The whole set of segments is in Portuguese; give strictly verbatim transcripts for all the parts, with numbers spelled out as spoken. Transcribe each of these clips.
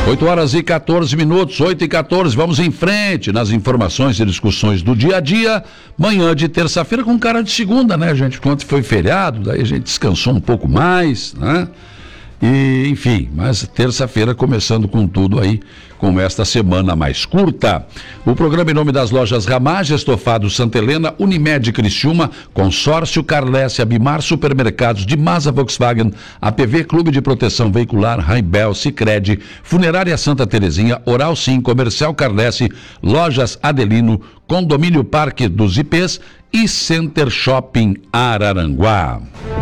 oito horas e quatorze minutos, oito e quatorze, vamos em frente nas informações e discussões do dia a dia. Manhã de terça-feira com cara de segunda, né, gente? Quando foi feriado, daí a gente descansou um pouco mais, né? E, enfim, mas terça-feira começando com tudo aí, com esta semana mais curta. O programa em nome das lojas Ramage, Estofado Santa Helena, Unimed Criciúma, Consórcio Carlesse, Abimar Supermercados de Masa Volkswagen, A P V Clube de Proteção Veicular, Raibel, Sicredi, Funerária Santa Terezinha, Oral Sim, Comercial Carlesse, Lojas Adelino, Condomínio Parque dos I Ps e Center Shopping Araranguá.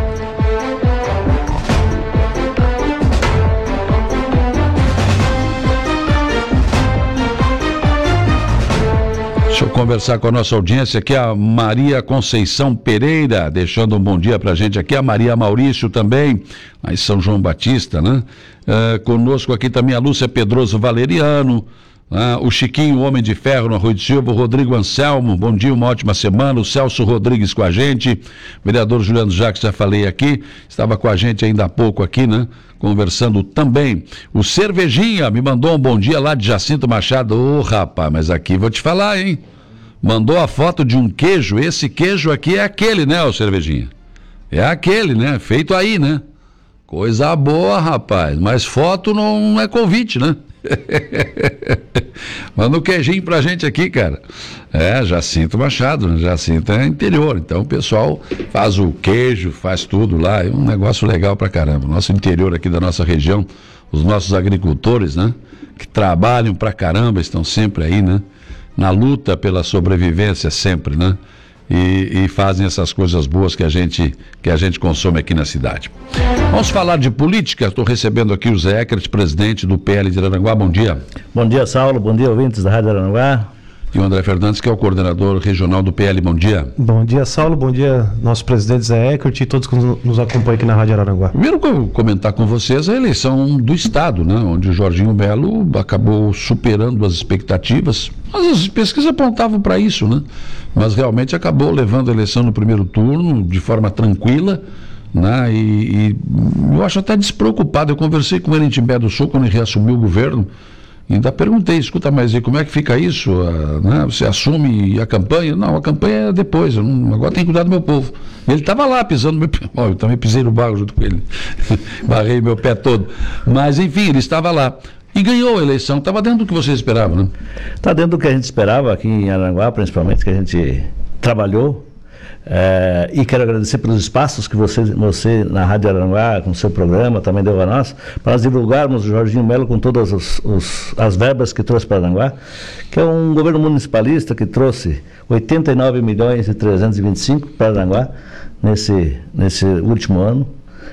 Deixa eu conversar com a nossa audiência aqui, a Maria Conceição Pereira, deixando um bom dia pra gente aqui, a Maria Maurício também, aí São João Batista, né? Uh, conosco aqui também a Lúcia Pedroso Valeriano, uh, o Chiquinho, Homem de Ferro no Arroio de Silva, o Rodrigo Anselmo, bom dia, uma ótima semana, o Celso Rodrigues com a gente, o vereador Juliano Jacques, já falei aqui, estava com a gente ainda há pouco aqui, né? Conversando também. O Cervejinha me mandou um bom dia lá de Jacinto Machado. Ô, oh, rapaz, mas aqui vou te falar, hein? Mandou a foto de um queijo. Esse queijo aqui é aquele, né, o Cervejinha? É aquele, né? Feito aí, né? Coisa boa, rapaz. Mas foto não é convite, né? Manda um queijinho pra gente aqui, cara. É, Jacinto Machado, né? Jacinto é interior, então o pessoal faz o queijo, faz tudo lá, é um negócio legal pra caramba. Nosso interior aqui da nossa região, os nossos agricultores, né? Que trabalham pra caramba, estão sempre aí, né? Na luta pela sobrevivência sempre, né? E, e fazem essas coisas boas que a gente, que a gente consome aqui na cidade. Vamos falar de política. Estou recebendo aqui o Zé Eckert, presidente do P L de Araranguá. Bom dia. Bom dia, Saulo. Bom dia, ouvintes da Rádio Araranguá. E o André Fernandes, que é o coordenador regional do P L. Bom dia. Bom dia, Saulo. Bom dia, nosso presidente Zé Eckert e todos que nos acompanham aqui na Rádio Araranguá. Primeiro, comentar com vocês a eleição do Estado, né? Onde o Jorginho Melo acabou superando as expectativas. As pesquisas apontavam para isso, né? Mas realmente acabou levando a eleição no primeiro turno de forma tranquila, né? E, e eu acho até despreocupado. Eu conversei com ele em Timbé do Sul quando ele reassumiu o governo. Ainda perguntei, escuta, mas e como é que fica isso? Ah, né? Você assume a campanha? Não, a campanha é depois, eu não, agora tem que cuidar do meu povo. Ele estava lá pisando no meu pé, oh, eu também pisei no barro junto com ele, barrei meu pé todo. Mas enfim, ele estava lá. E ganhou a eleição, estava dentro do que vocês esperavam, né? Está dentro do que a gente esperava aqui em Araranguá, principalmente, que a gente trabalhou. É, e quero agradecer pelos espaços que você, você na Rádio Araranguá, com o seu programa, também deu a nós, para nós divulgarmos o Jorginho Melo com todas os, os, as verbas que trouxe para Araranguá, que é um governo municipalista que trouxe oitenta e nove milhões e trezentos e vinte e cinco para Araranguá nesse, nesse último ano.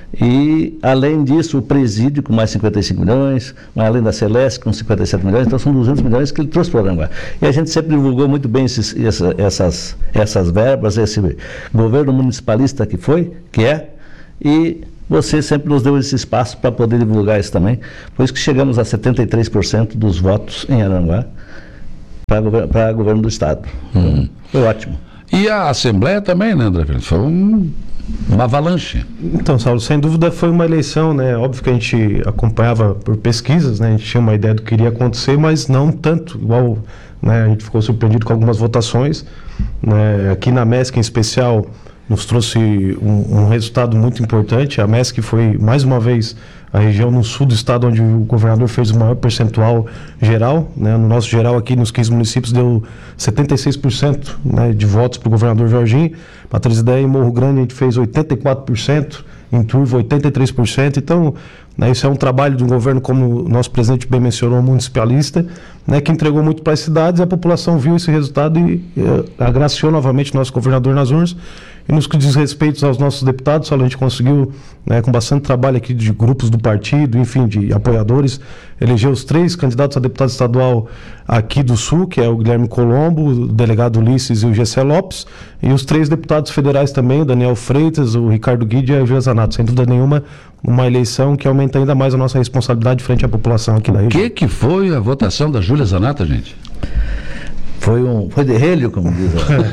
E, além disso, o presídio com mais cinquenta e cinco milhões, além da Celeste com cinquenta e sete milhões, então são duzentos milhões que ele trouxe para o Araranguá. E a gente sempre divulgou muito bem esses, essa, essas, essas verbas, esse governo municipalista que foi, que é, e você sempre nos deu esse espaço para poder divulgar isso também. Por isso que chegamos a setenta e três por cento dos votos em Araranguá para governo, para governo do Estado. Hum. Foi ótimo. E a Assembleia também, né, André? Foi um... uma avalanche. Então, Saulo, sem dúvida foi uma eleição, né? Óbvio que a gente acompanhava por pesquisas, né? A gente tinha uma ideia do que iria acontecer, mas não tanto, igual, né? A gente ficou surpreendido com algumas votações, né? Aqui na M E S C em especial nos trouxe um, um resultado muito importante. A M E S C foi, mais uma vez, a região no sul do estado onde o governador fez o maior percentual geral, né? No nosso geral aqui nos quinze municípios deu setenta e seis por cento, né, de votos para o governador Jorginho. Para ter ideia, em Morro Grande a gente fez oitenta e quatro por cento, em Turvo oitenta e três por cento. Então, né, isso é um trabalho de um governo, como o nosso presidente bem mencionou, municipalista, né, que entregou muito para as cidades. A população viu esse resultado e eh, agraciou novamente o nosso governador nas urnas. E nos que diz respeito aos nossos deputados, a gente conseguiu, né, com bastante trabalho aqui de grupos do partido, enfim, de apoiadores, eleger os três candidatos a deputado estadual aqui do Sul, que é o Guilherme Colombo, o delegado Ulisses e o Gessé Lopes, e os três deputados federais também, o Daniel Freitas, o Ricardo Guide e a Júlia Zanato. Sem dúvida nenhuma, uma eleição que aumenta ainda mais a nossa responsabilidade frente à população aqui da região. O que que foi a votação da Júlia Zanata, gente? Foi, um, foi de relho, como diz.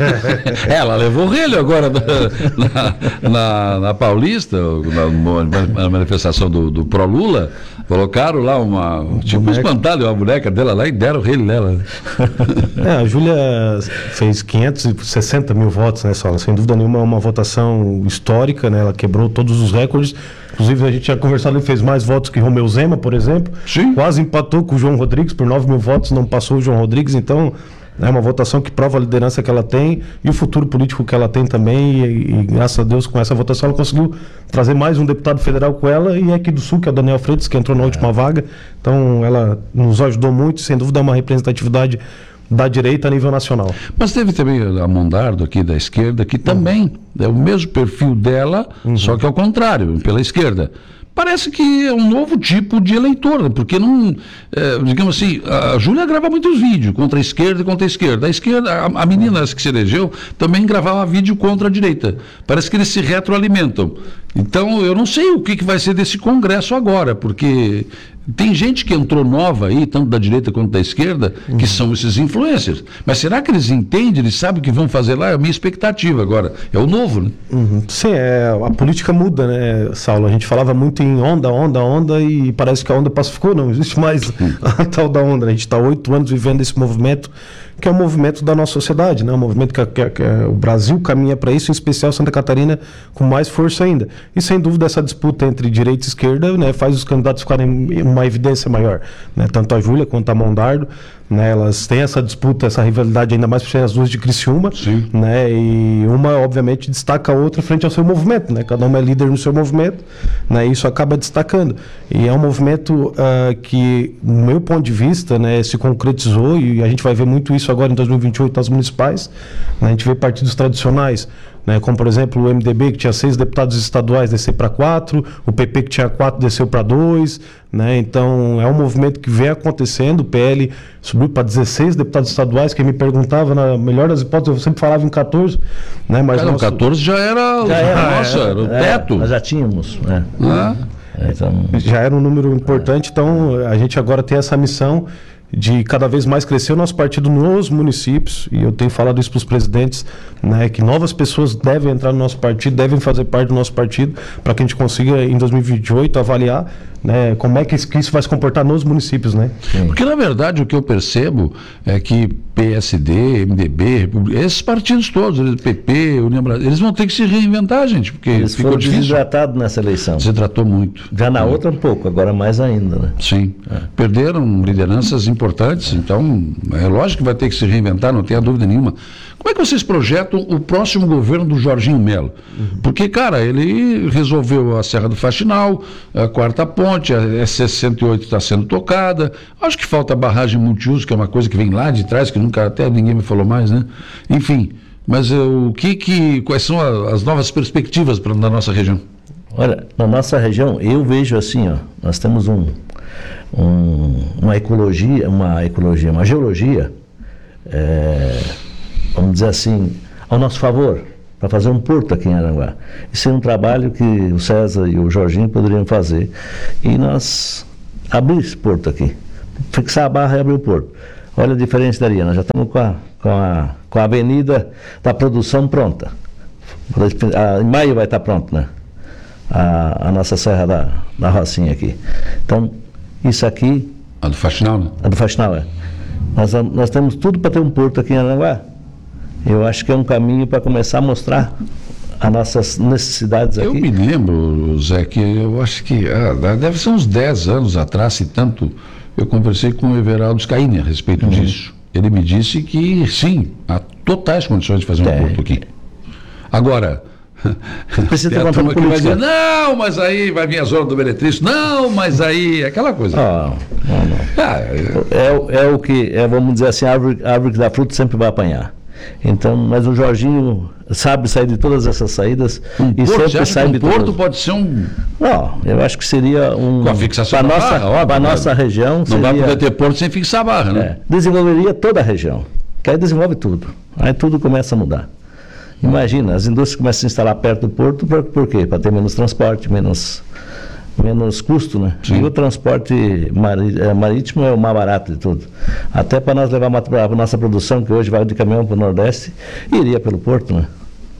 Ela levou relho agora na, na, na Paulista, na, na manifestação do, do Pro-Lula. Colocaram lá uma. Tipo um espantalho, uma boneca dela lá e deram o relho nela. É, a Júlia fez quinhentos e sessenta mil votos, né, Sola? Sem dúvida nenhuma, é uma votação histórica, né? Ela quebrou todos os recordes. Inclusive, a gente tinha conversado, ele fez mais votos que Romeu Zema, por exemplo. Sim. Quase empatou com o João Rodrigues por nove mil votos, não passou o João Rodrigues. Então, é uma votação que prova a liderança que ela tem e o futuro político que ela tem também. E, e graças a Deus, com essa votação, ela conseguiu trazer mais um deputado federal com ela. E aqui do Sul, que é o Daniel Freitas, que entrou na última vaga. Então, ela nos ajudou muito, sem dúvida, é uma representatividade da direita a nível nacional. Mas teve também a Mondardo aqui da esquerda, que também uhum. é o mesmo perfil dela, uhum. só que ao contrário, pela esquerda. Parece que é um novo tipo de eleitor, porque não, é, digamos assim, a Júlia grava muitos vídeos contra a esquerda e contra a esquerda. A esquerda, a, a menina que se elegeu, também gravava vídeo contra a direita. Parece que eles se retroalimentam. Então, eu não sei o que, que vai ser desse congresso agora, porque tem gente que entrou nova aí, tanto da direita quanto da esquerda, uhum. que são esses influencers. Mas será que eles entendem, eles sabem o que vão fazer lá? É a minha expectativa agora. É o novo, né? Uhum. Sim, é, a política muda, né, Saulo? A gente falava muito em onda, onda, onda, e parece que a onda pacificou, não existe mais uhum. a tal da onda. A gente está há oito anos vivendo esse movimento, que é o movimento da nossa sociedade, né? Um movimento que, que, que o Brasil caminha para isso, em especial Santa Catarina, com mais força ainda. E sem dúvida essa disputa entre direita e esquerda, né, faz os candidatos ficarem uma evidência maior, né? Tanto a Júlia quanto a Mondardo, né, elas têm essa disputa, essa rivalidade, ainda mais por serem as duas de Criciúma, Sim. né, e uma obviamente destaca a outra frente ao seu movimento, né? Cada uma é líder no seu movimento, né, e isso acaba destacando. E é um movimento uh, que, no meu ponto de vista, né, se concretizou, e a gente vai ver muito isso agora em dois mil e vinte e oito nas municipais, né? A gente vê partidos tradicionais, né, como por exemplo o M D B, que tinha seis deputados estaduais, desceu para quatro, o P P, que tinha quatro, desceu para dois, né? Então é um movimento que vem acontecendo. O P L subiu para dezesseis deputados estaduais. Quem me perguntava, na melhor das hipóteses, eu sempre falava em quatorze, né? Mas Cara, nosso... quatorze já era, já era nossa, era, era o era, teto. Nós já tínhamos, né? Ah. Então... Já era um número importante, então a gente agora tem essa missão de cada vez mais crescer o nosso partido nos municípios, e eu tenho falado isso para os presidentes, né, que novas pessoas devem entrar no nosso partido, devem fazer parte do nosso partido, para que a gente consiga, em dois mil e vinte e oito, avaliar, né, como é que isso vai se comportar nos municípios, né? Porque, na verdade, o que eu percebo é que P S D, M D B, República, esses partidos todos, P P, União Brasil, eles vão ter que se reinventar, gente, porque eles ficou foram difícil. desidratados nessa eleição. Se tratou muito. Já na outra um pouco, agora mais ainda, né? Sim. É. Perderam lideranças importantes, então é lógico que vai ter que se reinventar, não tenha dúvida nenhuma. Como é que vocês projetam o próximo governo do Jorginho Melo? Uhum. Porque, cara, ele resolveu a Serra do Faxinal, a Quarta Ponte, a S sessenta e oito está sendo tocada, acho que falta a barragem multiuso, que é uma coisa que vem lá de trás, que nunca, até ninguém me falou mais, né? Enfim, mas uh, o que que, quais são a, as novas perspectivas pra, na nossa região? Olha, na nossa região, eu vejo assim, ó, nós temos um, um, uma ecologia, uma ecologia, uma geologia, é, vamos dizer assim, ao nosso favor, para fazer um porto aqui em Aranguá. Isso é um trabalho que o César e o Jorginho poderiam fazer. E nós abrir esse porto aqui, fixar a barra e abrir o porto. Olha a diferença daria, nós já estamos com a, com a, com a avenida da produção pronta. Em maio vai estar pronto, né? A, a nossa Serra da, da Rocinha aqui. Então, isso aqui... A do Faxinal, né? A do Faxinal, é. Nós, nós temos tudo para ter um porto aqui em Aranguá. Eu acho que é um caminho para começar a mostrar as nossas necessidades aqui. Eu me lembro, Zé, que eu acho que ah, deve ser uns dez anos atrás, se tanto, eu conversei com o Everaldo Scaini a respeito uhum. disso. Ele me disse que, sim, há totais condições de fazer um é. porto aqui. Agora... Precisa ter a turma que vai dizer, não, mas aí vai vir a zona do Meretrício, não, mas aí, aquela coisa. Oh, não, não. Ah, é, é, é o que, é, vamos dizer assim, a árvore, a árvore que dá fruto sempre vai apanhar. Então, mas o Jorginho sabe sair de todas essas saídas um e porto, sempre sai um de porto todas. Pode ser um... Não, eu acho que seria um... Com a fixação para da nossa, barra, óbvio, para né? nossa região Não seria, vai poder ter porto sem fixar a barra, né? É, desenvolveria toda a região, que aí desenvolve tudo. Aí tudo começa a mudar. Imagina, as indústrias começam a se instalar perto do porto, por, por quê? Para ter menos transporte, menos, menos custo, né? Sim. E o transporte mari- é, marítimo é o mais barato de tudo. Até para nós levar a nossa produção, que hoje vai de caminhão para o Nordeste, iria pelo porto, né?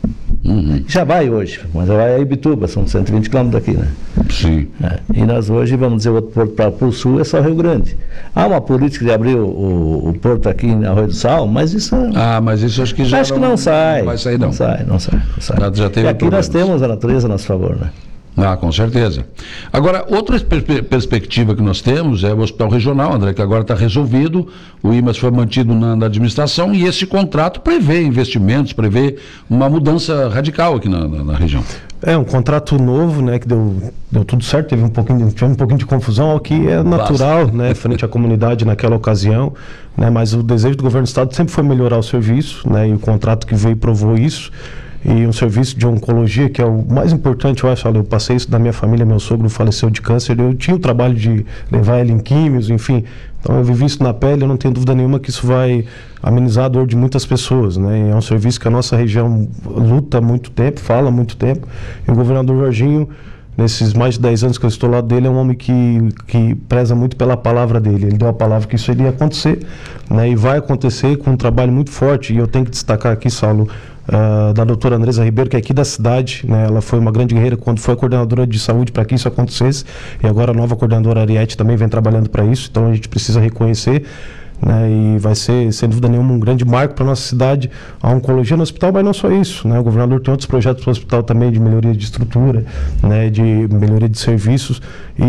Uhum. Já vai hoje, mas vai a Ibituba, são cento e vinte quilômetros daqui, né? Sim. É, e nós hoje, vamos dizer, o outro porto para o sul é só Rio Grande. Há uma política de abrir o, o, o porto aqui em Arroio do Sal, mas isso... Ah, mas isso acho que já acho que não sai. Não vai sair, não. Não sai, não sai. Não sai. Já- já teve e aqui problemas. nós temos a natureza a nosso favor, né? Ah, com certeza. Agora, outra perspe- perspectiva que nós temos é o hospital regional, André, que agora está resolvido, o I M A S foi mantido na, na administração e esse contrato prevê investimentos, prevê uma mudança radical aqui na, na, na região. É um contrato novo, né, que deu, deu tudo certo, teve um pouquinho, de- tivemos um pouquinho de confusão, o que é natural, né, frente à comunidade naquela ocasião, né, mas o desejo do governo do estado sempre foi melhorar o serviço, né, e o contrato que veio provou isso. E um serviço de oncologia, que é o mais importante, eu acho. Olha, eu passei isso da minha família, meu sogro faleceu de câncer, eu tinha o trabalho de levar ele em químios, enfim. Então eu vivi isso na pele, eu não tenho dúvida nenhuma que isso vai amenizar a dor de muitas pessoas, né? E é um serviço que a nossa região luta há muito tempo, fala há muito tempo. E o governador Jorginho, nesses mais de dez anos que eu estou ao lado dele, é um homem que, que preza muito pela palavra dele. Ele deu a palavra que isso iria acontecer, né? E vai acontecer com um trabalho muito forte. E eu tenho que destacar aqui, Saulo, Uh, da doutora Andresa Ribeiro, que é aqui da cidade, né? Ela foi uma grande guerreira quando foi a coordenadora de saúde para que isso acontecesse, e agora a nova coordenadora Ariete também vem trabalhando para isso, então a gente precisa reconhecer, né? E vai ser, sem dúvida nenhuma, um grande marco para a nossa cidade, a oncologia no hospital, mas não só isso, né? O governador tem outros projetos para o hospital também, de melhoria de estrutura, né? De melhoria de serviços,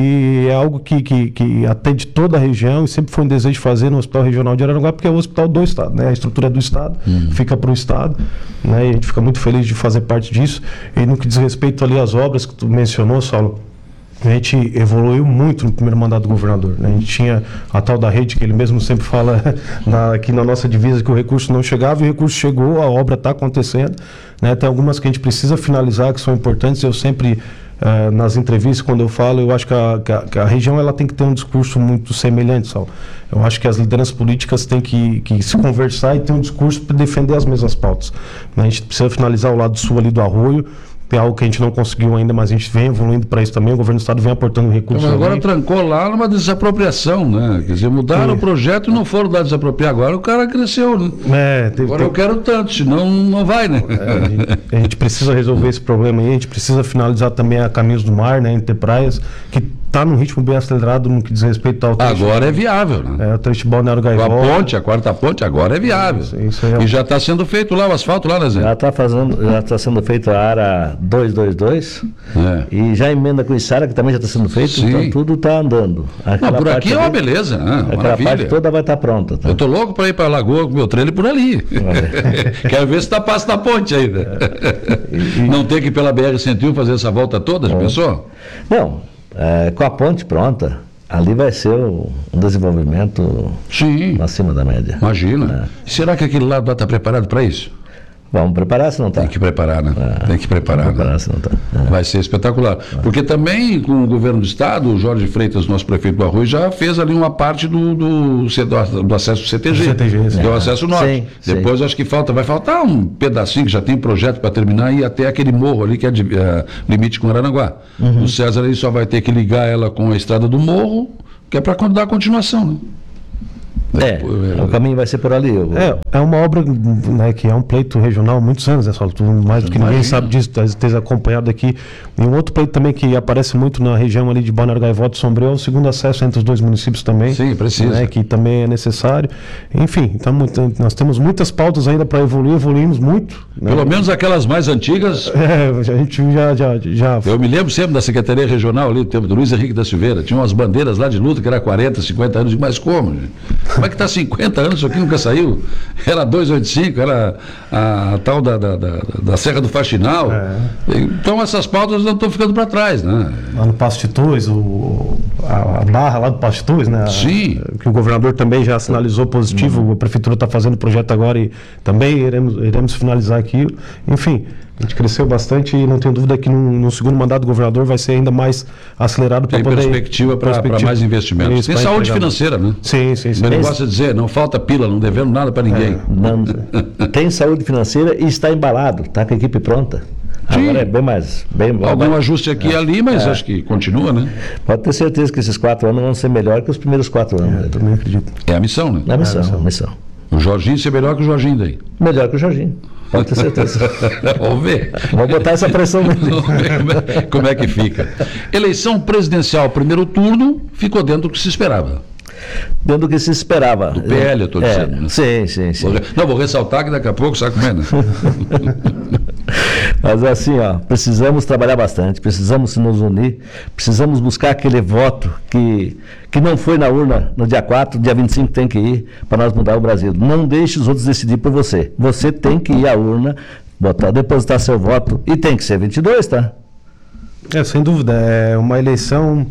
e é algo que, que, que atende toda a região e sempre foi um desejo de fazer no Hospital Regional de Araranguá, porque é o hospital do Estado, né? A estrutura é do Estado, uhum. Fica para o Estado, né? E a gente fica muito feliz de fazer parte disso. E no que diz respeito ali às obras que tu mencionou, Saulo, a gente evoluiu muito no primeiro mandato do governador, né? A gente tinha a tal da rede, que ele mesmo sempre fala na, aqui na nossa divisa, que o recurso não chegava, e o recurso chegou, a obra está acontecendo, né? Tem algumas que a gente precisa finalizar, que são importantes. Eu sempre, uh, nas entrevistas, quando eu falo, eu acho que a, que, a, que a região ela tem que ter um discurso muito semelhante, Sal. Eu acho que as lideranças políticas têm que, que se conversar e ter um discurso para defender as mesmas pautas, né? A gente precisa finalizar o lado sul ali do Arroio. É algo que a gente não conseguiu ainda, mas a gente vem evoluindo para isso também. O governo do estado vem aportando recursos. Mas agora ali. trancou lá numa desapropriação, né? Quer dizer, mudaram Sim. o projeto e não foram dar desapropriar. Agora o cara cresceu, né? É, teve, agora teve... eu quero tanto, senão não vai, né? É, a, gente, a gente precisa resolver esse problema aí. A gente precisa finalizar também a Caminhos do Mar, né? Entre praias, que está num ritmo bem acelerado no que diz respeito ao trecho. Agora é viável, né? É, o trecho de Balneário Com Gaivota. a ponte, a quarta ponte, agora é viável. Isso, isso é... E já está sendo feito lá o asfalto lá, né, Zé? Já está fazendo, já está sendo feito a área duzentos e vinte e dois É. e já emenda com Içara, que também já está sendo feito, Sim. então tudo está andando. Não, por aqui é uma beleza, né? Aquela Maravilha. parte toda vai estar pronta. Tá? Eu tô louco para ir para a Lagoa com meu trailer por ali. Quero ver se tá passo da ponte ainda. E- Não ter que ir pela B R cento e um fazer essa volta toda, já pensou? Não, é, com a ponte pronta, ali vai ser o- um desenvolvimento Sim, acima da média. imagina. Será que aquele lado lá está preparado para isso? Vamos preparar se não está. Tem que preparar, né? Tem que preparar. né? Preparar se não está. Vai ser espetacular. Porque também com o governo do estado, o Jorge Freitas, nosso prefeito do Arroio, já fez ali uma parte do, do, do, do acesso C T G. C T G, sim. que é o acesso norte. Sim, Depois sim. acho que falta, vai faltar um pedacinho que já tem projeto para terminar e ir até aquele morro ali que é de, é, limite com Araranguá. Uhum. O César aí só vai ter que ligar ela com a estrada do morro, que é para dar continuação, né? É, o caminho vai ser por ali. o- É, é uma obra, né, que é um pleito regional há muitos anos, né, Saulo? Tu mais do que ninguém Imagina. sabe disso, tu tens acompanhado aqui. E um outro pleito também que aparece muito na região ali de Balneário Gaivota e Sombrio é o segundo acesso entre os dois municípios também. Sim, precisa. Né, que também é necessário. Enfim, então, muito- nós temos muitas pautas ainda para evoluir, evoluímos muito. Né? Pelo menos aquelas mais antigas. É, a gente já, já, já Eu me lembro sempre da Secretaria Regional ali, do tempo do Luiz Henrique da Silveira. Tinha umas bandeiras lá de luta que era quarenta, cinquenta anos. Mas como, gente? Como é que está cinquenta anos? Isso aqui nunca saiu. Era duzentos e oitenta e cinco, era a, a tal da, da, da, da Serra do Faxinal. É. Então essas pautas não estão ficando para trás, né? lá no Passo Tituz, o, a, a barra lá do Passo Tituz, né? a- Sim. que o governador também já sinalizou positivo, a prefeitura está fazendo o projeto agora e também iremos, iremos finalizar aquilo. Enfim, a gente cresceu bastante e não tenho dúvida que no, no segundo mandato do governador vai ser ainda mais acelerado para Tem poder... perspectiva para perspectiva. mais investimentos. Isso, Tem pra saúde entregar. financeira, né? Sim, sim, sim. Ele gosta de dizer, não falta pila, não devemos nada para ninguém. Não, tem saúde financeira e está embalado, está com a equipe pronta. Agora é bem mais... Bem, Algum mais, ajuste aqui e é, ali, mas é. acho que continua, né? Pode ter certeza que esses quatro anos vão ser melhor que os primeiros quatro anos. Eu também acredito. É a missão, né? Na missão, É a missão. missão. O Jorginho ser melhor que o Jorginho daí. Melhor que o Jorginho. Pode ter certeza. Vamos ver. Vamos botar essa pressão nele. Vamos ver como é, como é que fica. Eleição presidencial, primeiro turno, ficou dentro do que se esperava. Dentro do que se esperava. Do P L, eu estou É, dizendo. Né? Sim, sim, sim. Vou- Não, vou ressaltar que daqui a pouco, sabe como é, né? Mas assim, ó, precisamos trabalhar bastante, precisamos nos unir, precisamos buscar aquele voto que, que não foi na urna no dia quatro, dia vinte e cinco tem que ir para nós mudar o Brasil. Não deixe os outros decidir por você. Você tem que ir à urna, botar, depositar seu voto e tem que ser vinte e dois, tá? É, sem dúvida, é uma eleição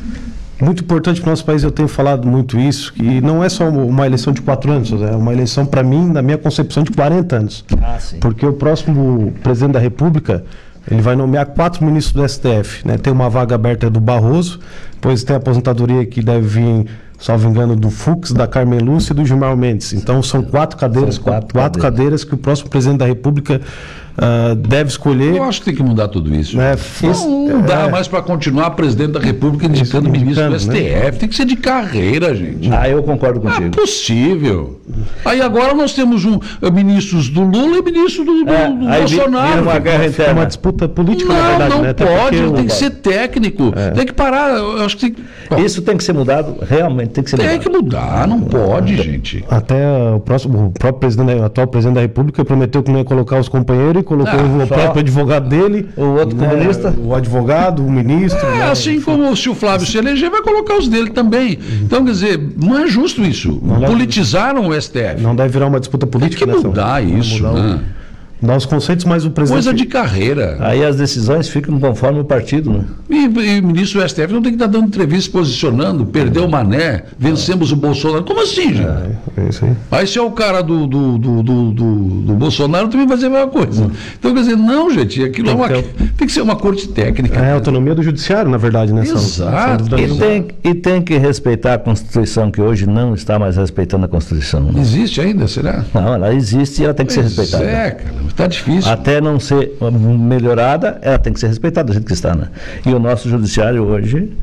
muito importante para o nosso país. Eu tenho falado muito isso, que não é só uma eleição de quatro anos, é uma eleição, para mim, na minha concepção, de quarenta anos. Ah, sim. Porque o próximo presidente da República, ele vai nomear quatro ministros do S T F, né? Tem uma vaga aberta do Barroso, depois tem a aposentadoria que deve vir, salvo engano, do Fux, da Carmen Lúcia e do Gilmar Mendes. Então são quatro cadeiras, São quatro quatro, cadeiras que o próximo presidente da República ah, deve escolher. Eu acho que tem que mudar tudo isso. Né? Não, não dá É. mais para continuar presidente da República indicando Isso, ministro do indicando, S T F. Tem que ser de carreira, gente. Ah, eu concordo Não é contigo. possível. Aí agora nós temos um, eh, ministros do Lula e ministro do, do, É, do aí vi- Bolsonaro. vira uma guerra É interna. uma disputa política, na Não, verdade, não né? Até pode, porque tem o- que ser técnico. Tem que parar. Eu acho que tem, que- Isso tem que ser mudado, realmente tem que ser tem mudado. que mudar, não pode, gente. Até o próximo, o próprio presidente, o atual presidente da República prometeu que não ia colocar os companheiros e colocou Ah, o só próprio advogado dele, o outro né, comunista. o advogado, o ministro. É, né? assim como se o Flávio se eleger, vai colocar os dele também. Então, quer dizer, não é justo isso. Politizaram o S T F. Não deve virar uma disputa Tem política. que né, São? mudar Vai isso, mudar, o- né? mudar os conceitos, mas o presidente. Coisa de carreira. Aí as decisões ficam conforme o partido, né? E, e o ministro do S T F não tem que estar dando entrevista se posicionando, perdeu o Mané, vencemos o Bolsonaro. Como assim, gente? É isso aí. Aí se é o cara do, do, do, do, do, do Bolsonaro, também vai fazer a mesma coisa. Então, quer dizer, não, gente, aquilo é uma, Tem tem que ser uma corte técnica. É a autonomia do judiciário, na verdade, né? São? Exato. Sem dúvida E nenhuma. tem, e tem que respeitar a Constituição, que hoje não está mais respeitando a Constituição. Né? Existe ainda, será? Não, ela existe e ela tem que ser Pois respeitada. é, cara, tá difícil. Até não ser melhorada, ela tem que ser respeitada do jeito que está, né? E o nosso judiciário hoje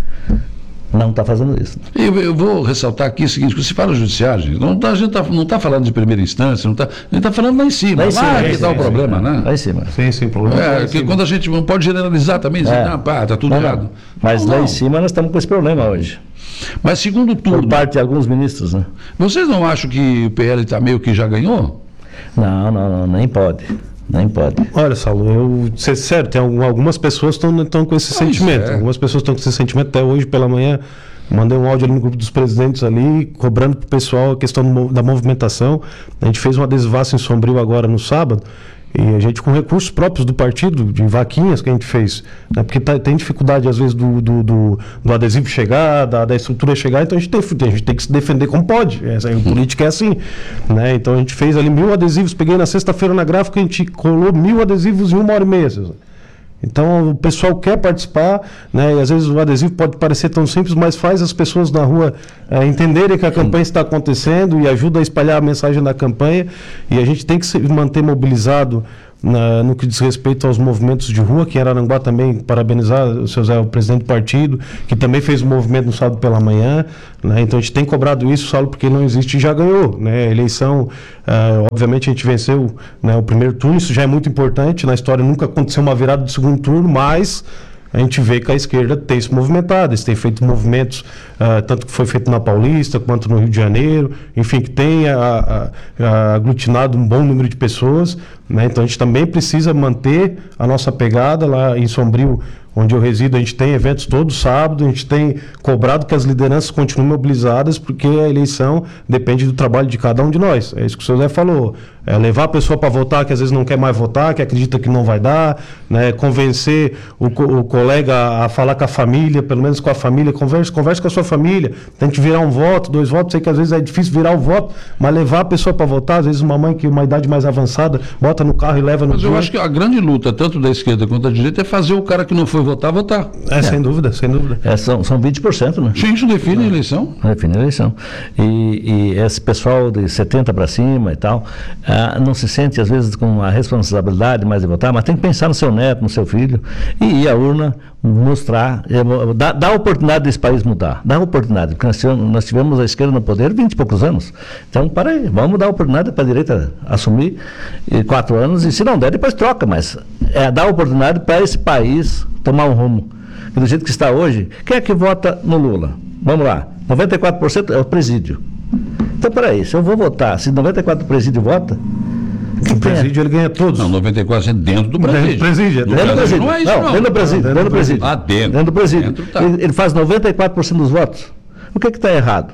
não está fazendo isso. Eu, eu vou ressaltar aqui o seguinte, quando se fala judiciário, gente, não tá, a gente tá, não está falando de primeira instância, não tá, a gente está falando lá em cima, Lá em cima, lá lá em que está cima, o problema, né? Lá em cima. Sim, sem problema. É, Lá em que cima. quando a gente não pode generalizar também, dizer, É. não, pá, tá tudo Não, não. errado. Mas Não, lá não. em cima nós estamos com esse problema hoje. Mas segundo Por turno, parte de alguns ministros, né? vocês não acham que o P L está meio que já ganhou? Não, não, não, nem pode. Nem pode. Olha, Saulo, eu ser sério, tem algum- algumas pessoas que estão com esse Pois sentimento. é. Algumas pessoas estão com esse sentimento. Até hoje pela manhã, mandei um áudio ali no grupo dos presidentes ali, cobrando pro pessoal a questão do mo- da movimentação. A gente fez um adesivaço em Sombrio agora no sábado. E a gente, com recursos próprios do partido, de vaquinhas que a gente fez, né? Porque tá- tem dificuldade, às vezes, do, do, do- do adesivo chegar, da, da estrutura chegar, então a gente, tem, a gente tem que se defender como pode. Essa, a política é assim. Né? Então a gente fez ali mil adesivos, peguei na sexta-feira na gráfica, a gente colou mil adesivos em uma hora e meia. Então o pessoal quer participar, né? E às vezes o adesivo pode parecer tão simples, mas faz as pessoas na rua eh, entenderem que a campanha está acontecendo e ajuda a espalhar a mensagem da campanha. E a gente tem que se manter mobilizado na- no que diz respeito aos movimentos de rua, que em Araranguá também, parabenizar o seu Zé, o presidente do partido, que também fez um movimento no sábado pela manhã, né? Então a gente tem cobrado isso, Saulo, porque não existe e já ganhou, né? A eleição, ah, obviamente a gente venceu, né, o primeiro turno, isso já é muito importante, na história nunca aconteceu uma virada do segundo turno, mas a gente vê que a esquerda tem se movimentado, eles têm feito movimentos, ah, tanto que foi feito na Paulista, quanto no Rio de Janeiro, enfim, que tem ah, ah, ah, aglutinado um bom número de pessoas, né? Então a gente também precisa manter a nossa pegada lá em Sombrio, onde eu resido. A gente tem eventos todo sábado, a gente tem cobrado que as lideranças continuem mobilizadas, porque a eleição depende do trabalho de cada um de nós. É isso que o senhor Zé falou. É levar a pessoa para votar que às vezes não quer mais votar, que acredita que não vai dar, né? Convencer o, co- o colega a falar com a família, pelo menos com a família, converse, converse com a sua família, tente virar um voto, dois votos. Sei que às vezes é difícil virar o voto, mas levar a pessoa para votar, às vezes uma mãe que uma idade mais avançada, bota bota no carro e leva no Mas dia. eu acho que a grande luta, tanto da esquerda quanto da direita, é fazer o cara que não foi votar, votar. É, sem dúvida, sem dúvida. É, são, são vinte por cento, né? Sim, isso define a eleição. Define a eleição. E, e esse pessoal de setenta para cima e tal, ah, não se sente, às vezes, com a responsabilidade mais de votar, mas tem que pensar no seu neto, no seu filho, e ir à urna mostrar, eh, dar, dar a oportunidade desse país mudar. Dar a oportunidade, porque nós tivemos, nós tivemos a esquerda no poder vinte e poucos anos. Então, para aí, vamos dar a oportunidade para a direita assumir eh, quatro anos, e se não der, depois troca, mas é dar a oportunidade para esse país tomar um rumo. E do jeito que está hoje, quem é que vota no Lula? Vamos lá, noventa e quatro por cento é o presídio. Então, peraí, se eu vou votar, se noventa e quatro por cento do presídio vota, O presídio ele ganha todos. Não, noventa e quatro por cento dentro do presídio. Dentro do presídio, Do dentro Dentro do presídio. Não é isso, não, não. Dentro do presídio. Não, Dentro do presídio. Ah, dentro. Dentro do presídio. Dentro tá. ele, ele faz noventa e quatro por cento dos votos. O que é que está errado?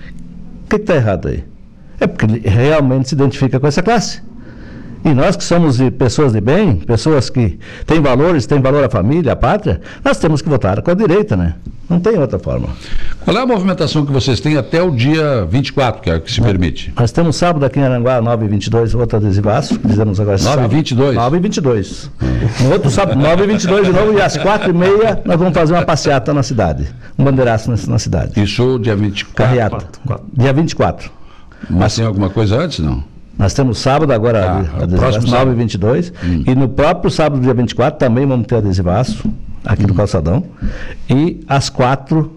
O que é que está errado aí? É porque ele realmente se identifica com essa classe. E nós que somos de pessoas de bem, pessoas que têm valores, têm valor à família, à pátria, nós temos que votar com a direita, né? Não tem outra forma. Qual é a movimentação que vocês têm até o dia vinte e quatro, que é o que se permite? Nós temos sábado aqui em Aranguá, nove e vinte e dois, outro adesivaço, que fizemos agora esse nove e sábado. vinte e dois? nove e vinte e dois. No outro sábado, nove e vinte e dois de novo, e às quatro e meia nós vamos fazer uma passeata na cidade. Um bandeiraço na, na cidade. Isso dia vinte e quatro. Carreata. quatro, quatro. Dia vinte e quatro. Mas tem alguma coisa antes, não? Nós temos sábado agora, Ah, ade- o adesivaço, próximo sábado. nove e vinte e dois. Hum. E no próprio sábado, dia vinte e quatro, também vamos ter adesivaço, aqui Hum. no Calçadão. E às quatro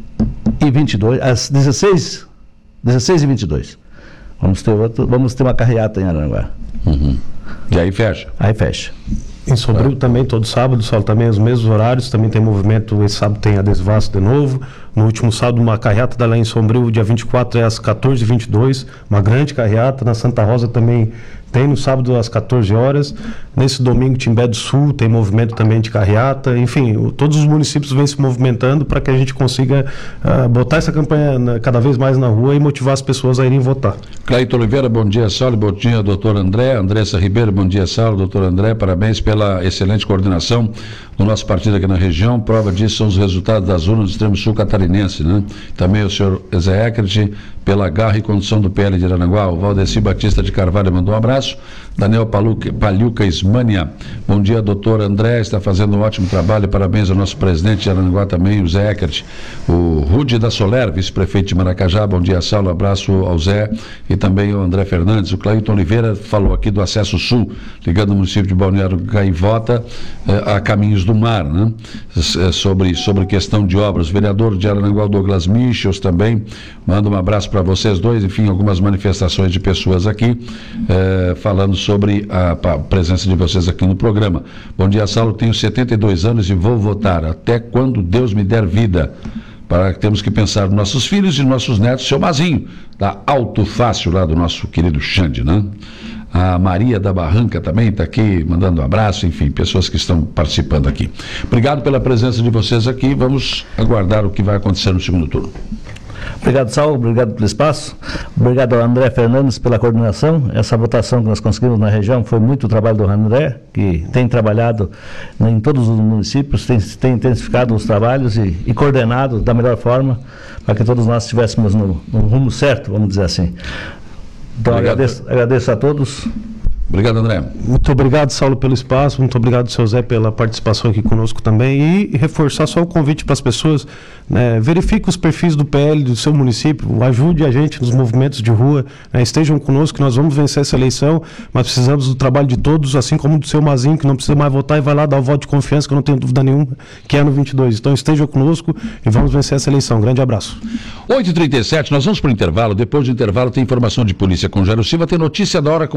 e vinte e dois, às dezesseis, dezesseis e vinte e dois. Vamos ter, outro, vamos ter uma carreata em Aranguá. Uhum. E aí fecha. Aí fecha. Em Sombrio também, todo sábado, só também os mesmos horários, também tem movimento, esse sábado tem adesivaço de novo. No último sábado, uma carreata da lá em Sombrio, dia vinte e quatro é às quatorze e vinte e dois, uma grande carreata. Na Santa Rosa também tem no sábado às quatorze horas. Nesse domingo, Timbé do Sul, tem movimento também de carreata. Enfim, o, todos os municípios vêm se movimentando para que a gente consiga uh, botar essa campanha na, cada vez mais na rua e motivar as pessoas a irem votar. Cleito Oliveira, bom dia, Saulo, bom dia, doutor André. Andressa Ribeiro, bom dia, Saulo, doutor André, parabéns pela excelente coordenação do nosso partido aqui na região. Prova disso são os resultados das urnas do extremo sul catarinense, né? Também o senhor Zé Eckert, pela garra e condução do P L de Aranaguá. O Valdeci Batista de Carvalho mandou um abraço. Daniel Paluca, Palhuca Ismânia, bom dia, doutor André, está fazendo um ótimo trabalho, parabéns ao nosso presidente de Aranaguá também, o Zé Eckert. O Rude da Soler, vice-prefeito de Maracajá, bom dia, Saulo, abraço ao Zé e também ao André Fernandes. O Cleiton Oliveira falou aqui do Acesso Sul, ligando o município de Balneário Gaivota eh, a Caminhos do Mar, né? Eh, sobre, sobre questão de obras. O vereador de Aranaguá, Douglas Michels, também manda um abraço para vocês dois, enfim, algumas manifestações de pessoas aqui eh, falando sobre a, a presença de vocês aqui no programa. Bom dia, Saulo, tenho setenta e dois anos e vou votar até quando Deus me der vida. Para que temos que pensar nos nossos filhos e nossos netos, seu Mazinho, da Alto Fácil, lá do nosso querido Xande, né? A Maria da Barranca também está aqui, mandando um abraço, enfim, pessoas que estão participando aqui. Obrigado pela presença de vocês aqui, vamos aguardar o que vai acontecer no segundo turno. Obrigado, Saulo, obrigado pelo espaço. Obrigado ao André Fernandes pela coordenação. Essa votação que nós conseguimos na região foi muito o trabalho do André, que tem trabalhado em todos os municípios, tem, tem intensificado os trabalhos e, e coordenado da melhor forma para que todos nós estivéssemos no, no rumo certo, vamos dizer assim. Então, agradeço, agradeço a todos. Obrigado, André. Muito obrigado, Saulo, pelo espaço, muito obrigado, seu Zé, pela participação aqui conosco também, e reforçar só o convite para as pessoas, né, verifique os perfis do P L do seu município, ajude a gente nos movimentos de rua, né, estejam conosco, que nós vamos vencer essa eleição, mas precisamos do trabalho de todos, assim como do seu Mazinho, que não precisa mais votar e vai lá dar o voto de confiança, que eu não tenho dúvida nenhuma, que é no vinte e dois. Então estejam conosco e vamos vencer essa eleição. Grande abraço. oito e trinta e sete, nós vamos para o intervalo. Depois do intervalo tem informação de polícia com Jairo Silva, tem notícia da hora com